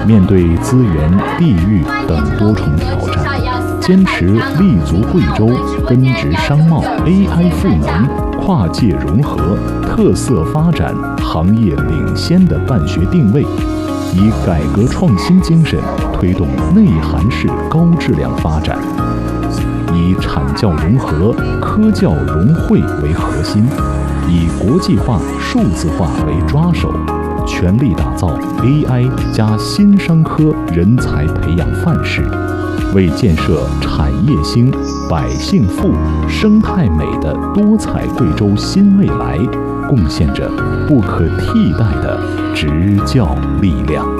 面对资源、地域等多重挑战，坚持立足贵州、根植商贸、AI 赋能、跨界融合、特色发展、行业领先的办学定位，以改革创新精神推动内涵式高质量发展，以产教融合、科教融汇为核心，以国际化、数字化为抓手，全力打造 AI 加新商科人才培养范式，为建设产业兴、百姓富、生态美的多彩贵州新未来贡献着不可替代的执教力量。